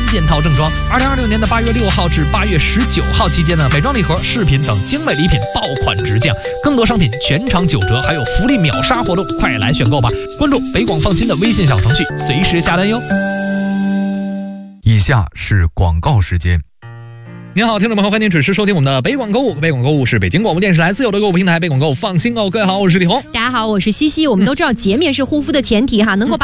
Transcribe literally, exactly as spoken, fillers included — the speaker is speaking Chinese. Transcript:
件套正装。二零二六年的八月六号至八月十九号期间呢，美妆礼盒、饰品等精美礼品爆款直降，更多商品全场九折，还有福利秒杀活动，快来选购吧！关注北广放心的微信小程序，随时下单哟。 以下是广告时间。 您好，听众朋友，欢迎准时收听我们的北广购物。北广购物是北京广播电视台自有的购物平台，北广购放心购。各位好，我是李红。 大家好，我是西西。我们都知道洁面是护肤的前提哈，能够把